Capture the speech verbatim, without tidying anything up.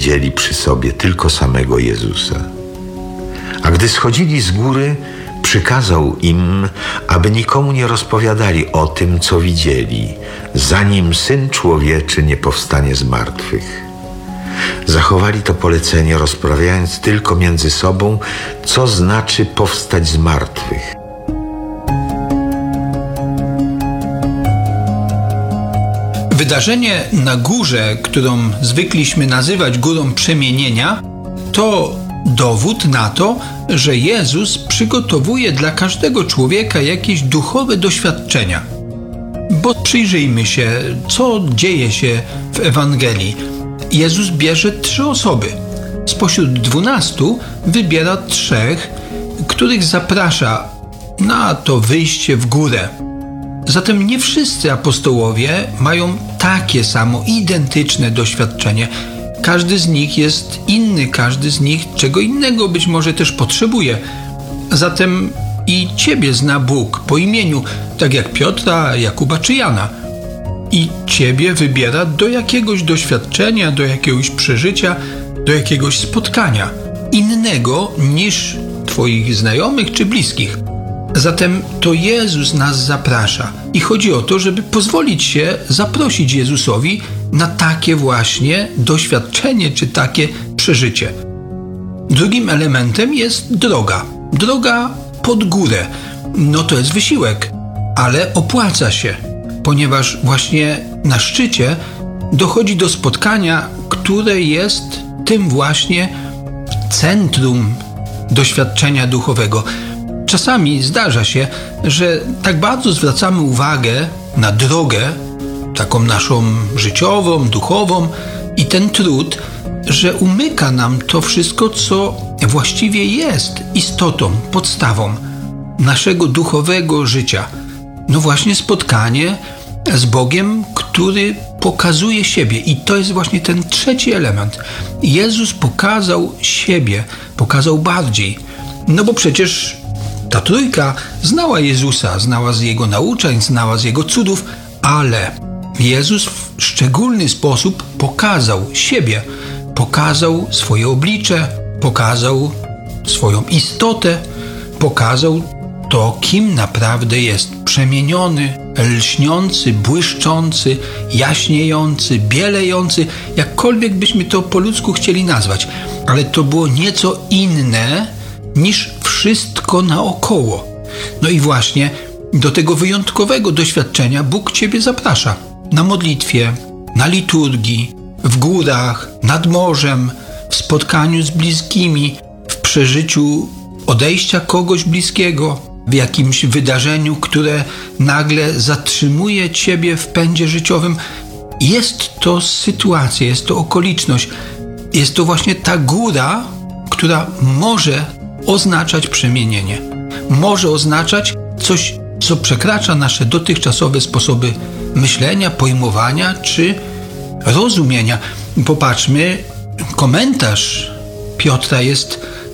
widzieli przy sobie tylko samego Jezusa. A gdy schodzili z góry, przykazał im, aby nikomu nie rozpowiadali o tym, co widzieli, zanim Syn Człowieczy nie powstanie z martwych. Zachowali to polecenie, rozprawiając tylko między sobą, co znaczy powstać z martwych. Wydarzenie na górze, którą zwykliśmy nazywać Górą Przemienienia, to dowód na to, że Jezus przygotowuje dla każdego człowieka jakieś duchowe doświadczenia. Bo przyjrzyjmy się, co dzieje się w Ewangelii. Jezus bierze trzy osoby. Spośród dwunastu wybiera trzech, których zaprasza na to wyjście w górę. Zatem nie wszyscy apostołowie mają takie samo, identyczne doświadczenie. Każdy z nich jest inny, każdy z nich czego innego być może też potrzebuje. Zatem i ciebie zna Bóg po imieniu, tak jak Piotra, Jakuba czy Jana. I ciebie wybiera do jakiegoś doświadczenia, do jakiegoś przeżycia, do jakiegoś spotkania innego niż twoich znajomych czy bliskich. Zatem to Jezus nas zaprasza i chodzi o to, żeby pozwolić się zaprosić Jezusowi na takie właśnie doświadczenie czy takie przeżycie. Drugim elementem jest droga. Droga pod górę. No to jest wysiłek, ale opłaca się, ponieważ właśnie na szczycie dochodzi do spotkania, które jest tym właśnie centrum doświadczenia duchowego. Czasami zdarza się, że tak bardzo zwracamy uwagę na drogę, taką naszą życiową, duchową i ten trud, że umyka nam to wszystko, co właściwie jest istotą, podstawą naszego duchowego życia. No właśnie spotkanie z Bogiem, który pokazuje siebie. I to jest właśnie ten trzeci element. Jezus pokazał siebie, pokazał bardziej. No bo przecież ta trójka znała Jezusa, znała z Jego nauczań, znała z Jego cudów, ale Jezus w szczególny sposób pokazał siebie, pokazał swoje oblicze, pokazał swoją istotę, pokazał to, kim naprawdę jest. Przemieniony, lśniący, błyszczący, jaśniejący, bielejący, jakkolwiek byśmy to po ludzku chcieli nazwać. Ale to było nieco inne niż wszystko naokoło. No i właśnie do tego wyjątkowego doświadczenia Bóg ciebie zaprasza. Na modlitwie, na liturgii, w górach, nad morzem, w spotkaniu z bliskimi, w przeżyciu odejścia kogoś bliskiego, w jakimś wydarzeniu, które nagle zatrzymuje ciebie w pędzie życiowym. Jest to sytuacja, jest to okoliczność, jest to właśnie ta góra, która może oznaczać przemienienie. Może oznaczać coś, co przekracza nasze dotychczasowe sposoby myślenia, pojmowania czy rozumienia. Popatrzmy, komentarz Piotra jest